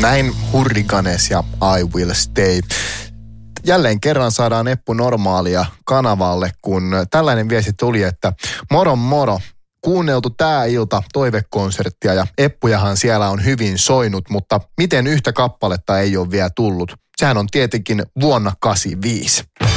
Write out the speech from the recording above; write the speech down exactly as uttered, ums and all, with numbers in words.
Näin Hurricanes ja I Will Stay. Jälleen kerran saadaan Eppu Normaalia kanavalle, kun tällainen viesti tuli, että moro moro. Kuunneltu tää ilta toivekonserttia ja Eppujahan siellä on hyvin soinut, mutta miten yhtä kappaletta ei ole vielä tullut? Sehän on tietenkin vuonna kahdeksankymmentäviisi.